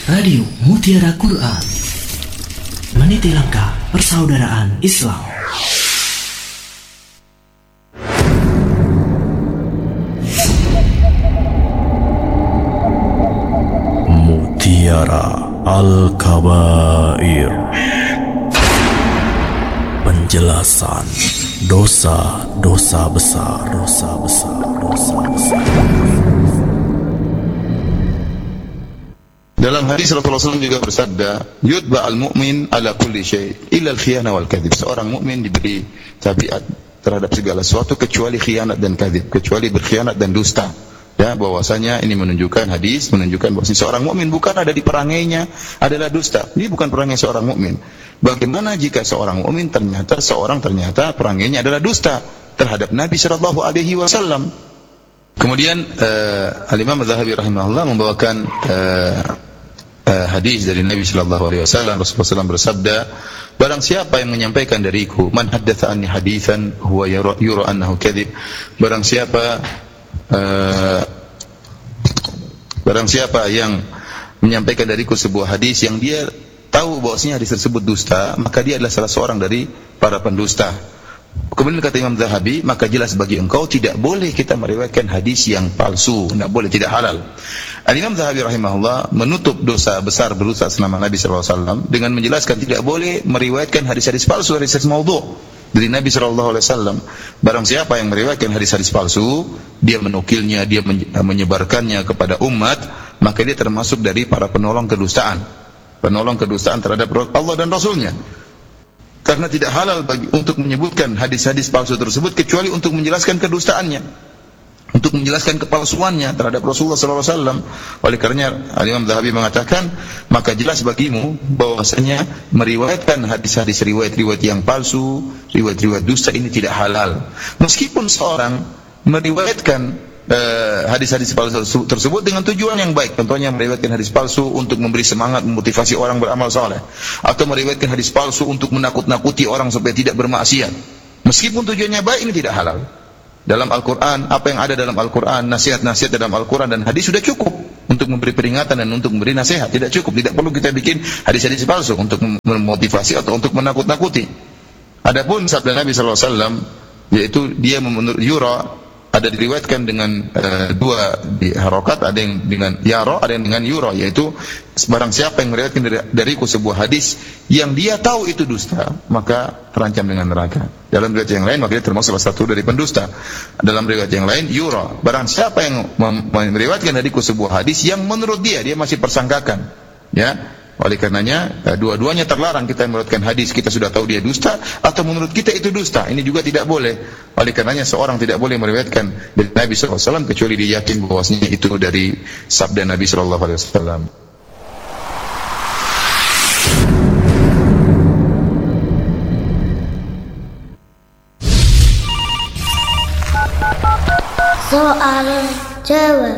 Radio Mutiara Quran, meniti langkah persaudaraan Islam. Mutiara Al-Kabair, penjelasan dosa-dosa besar, dosa-besar. Dalam hadis Rasulullah SAW juga bersabda, "Yutba al-mu'min ala kulli syai' illa al-khiyana wal kadhib." Seorang mukmin diberi tabiat terhadap segala sesuatu kecuali khianat dan kadhib, kecuali berkhianat dan dusta. Ya, bahwasanya ini menunjukkan bahwa seorang mukmin bukan ada di perangainya adalah dusta. Ini bukan perangai seorang mukmin. Bagaimana jika seorang mukmin ternyata perangainya adalah dusta terhadap Nabi sallallahu alaihi wasallam? Kemudian Al-Imam Az-Zahabi rahimahullah membawakan hadis dari Nabi sallallahu alaihi wasallam. Rasulullah SAW bersabda, barang siapa yang menyampaikan dariku, man haddatsa anni haditsan huwa yura annahu kadhib. Barang siapa yang menyampaikan dariku sebuah hadis yang dia tahu bahwasanya hadis tersebut dusta, maka dia adalah salah seorang dari para pendusta. Kemudian kata Imam Zahabi, maka jelas bagi engkau tidak boleh kita meriwayatkan hadis yang palsu, tidak boleh, tidak halal. Al-Imam Zahabi rahimahullah menutup dosa besar berdusta selama Nabi sallallahu alaihi wasallam dengan menjelaskan tidak boleh meriwayatkan hadis-hadis palsu, hadis-hadis maudhu' dari Nabi sallallahu alaihi wasallam. Barang siapa yang meriwayatkan hadis-hadis palsu, dia menukilnya, dia menyebarkannya kepada umat, maka dia termasuk dari para penolong kedustaan terhadap Allah dan Rasulnya. Karena tidak halal untuk menyebutkan hadis-hadis palsu tersebut kecuali untuk menjelaskan kedustaannya, untuk menjelaskan kepalsuannya terhadap Rasulullah sallallahu alaihi wasallam. Oleh karenanya Imam Zahabi mengatakan, maka jelas bagimu bahwasanya meriwayatkan hadis-hadis riwayat-riwayat yang palsu, riwayat-riwayat dusta ini tidak halal. Meskipun seorang meriwayatkan hadis-hadis palsu tersebut dengan tujuan yang baik, contohnya meriwayatkan hadis palsu untuk memberi semangat, memotivasi orang beramal saleh, atau meriwayatkan hadis palsu untuk menakut-nakuti orang supaya tidak bermaksiat. Meskipun tujuannya baik, ini tidak halal. Dalam Al-Quran, apa yang ada dalam Al-Quran, nasihat-nasihat dalam Al-Quran dan hadis sudah cukup untuk memberi peringatan dan untuk memberi nasihat. Tidak cukup, tidak perlu kita bikin hadis-hadis palsu untuk memotivasi atau untuk menakut-nakuti. Adapun sabda Nabi sallallahu alaihi wasallam, yaitu dia menurut yura, ada diriwayatkan dengan dua di harokat, ada yang dengan yaro, ada yang dengan yuro, yaitu barang siapa yang meriwayatkan dariku sebuah hadis yang dia tahu itu dusta, maka terancam dengan neraka. Dalam riwayat yang lain, maka dia termasuk salah satu dari pendusta. Dalam riwayat yang lain, yuro, barang siapa yang meriwayatkan dariku sebuah hadis yang menurut dia masih persangkakan, ya. Oleh karenanya dua-duanya terlarang kita meriwayatkan hadis kita sudah tahu dia dusta atau menurut kita itu dusta. Ini juga tidak boleh. Oleh karenanya seorang tidak boleh meriwayatkan dari Nabi sallallahu alaihi wasallam kecuali dia yakin bahwasanya itu dari sabda Nabi sallallahu alaihi wasallam. Soal jawab.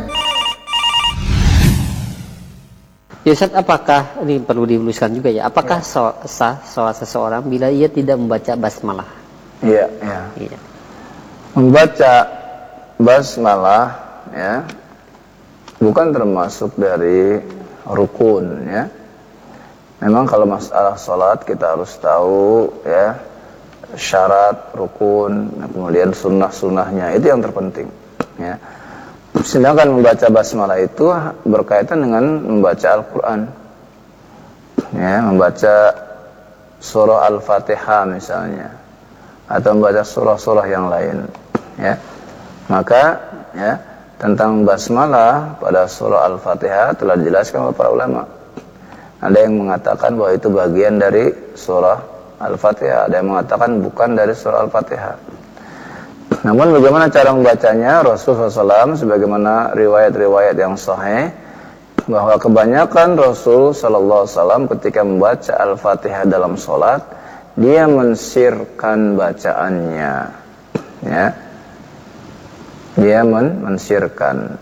Ya Ustaz, apakah ini perlu diluluskan juga ya? Apakah sah sholat seseorang bila ia tidak membaca basmalah? Iya. Membaca basmalah ya bukan termasuk dari rukun ya. Memang kalau masalah sholat kita harus tahu ya syarat, rukun, kemudian sunnah-sunnahnya, itu yang terpenting ya. Sedangkan membaca basmalah itu berkaitan dengan membaca Al-Quran ya, membaca surah Al-Fatihah misalnya, atau membaca surah-surah yang lain ya. Maka ya tentang basmalah pada surah Al-Fatihah telah dijelaskan oleh para ulama. Ada yang mengatakan bahwa itu bagian dari surah Al-Fatihah, ada yang mengatakan bukan dari surah Al-Fatihah. Namun bagaimana cara membacanya, Rasulullah SAW sebagaimana riwayat-riwayat yang sahih bahwa kebanyakan Rasul SAW ketika membaca Al-Fatihah dalam sholat, dia mensirkan bacaannya ya. Dia mensirkan.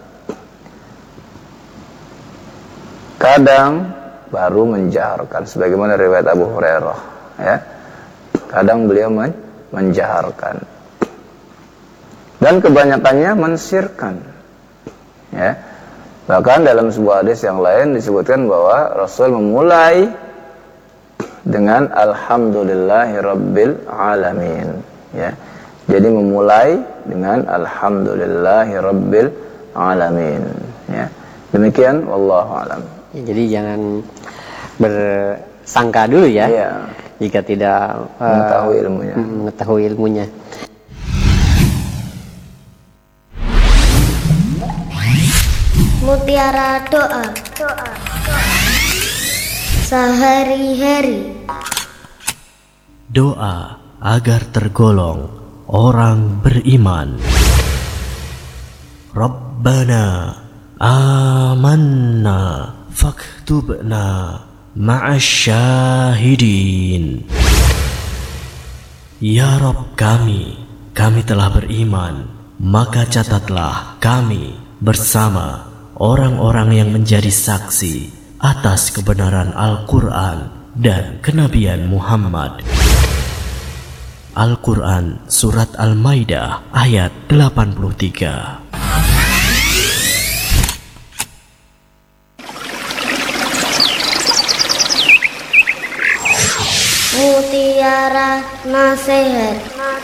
Kadang baru menjaharkan sebagaimana riwayat Abu Hurairah ya. Kadang beliau menjaharkan. Dan kebanyakannya mensirkan ya. Bahkan dalam sebuah hadis yang lain disebutkan bahwa Rasul memulai dengan alhamdulillahirabbil alamin, ya. Jadi memulai dengan alhamdulillahirabbil alamin, ya. Demikian wallahu alam. Jadi jangan bersangka dulu ya. Iya. Jika tidak mengetahui ilmunya. Mutiara doa. Sehari-hari. Doa agar tergolong orang beriman. Rabbana amanna faktubna ma'asyahidin. Ya Rabb kami telah beriman, maka catatlah kami bersama orang-orang yang menjadi saksi atas kebenaran Al-Quran dan kenabian Muhammad. Al-Quran Surat Al-Maidah ayat 83. Mutiara nasihat.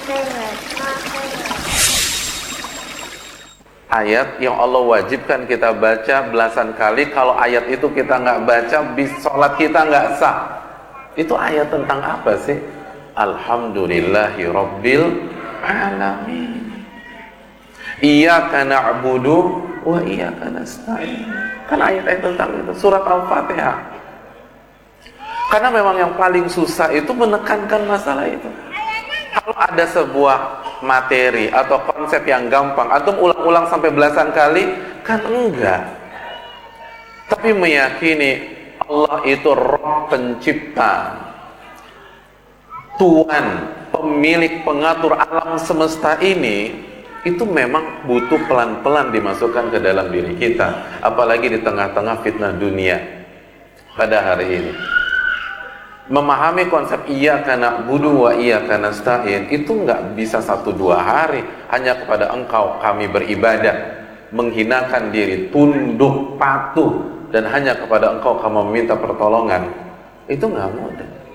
Ayat yang Allah wajibkan kita baca belasan kali. Kalau ayat itu kita nggak baca, sholat kita nggak sah. Itu ayat tentang apa sih? Alhamdulillahi Rabbil Alamin. Iyyaka na'budu wa iyyaka nasta'in. Kan ayat-ayat tentang itu, surat Al-Fatihah. Karena memang yang paling susah itu menekankan masalah itu. Kalau ada sebuah materi atau konsep yang gampang, antum ulang-ulang sampai belasan kali, kan enggak. Tapi meyakini Allah itu Rabb pencipta, Tuhan, pemilik, pengatur alam semesta ini, itu memang butuh pelan-pelan dimasukkan ke dalam diri kita. Apalagi di tengah-tengah fitnah dunia pada hari ini. Memahami konsep iyyaka na'budu wa iyyaka nasta'in itu nggak bisa 1-2 hari. Hanya kepada Engkau kami beribadah, menghinakan diri, tunduk, patuh, dan hanya kepada Engkau kami meminta pertolongan. Itu nggak mudah.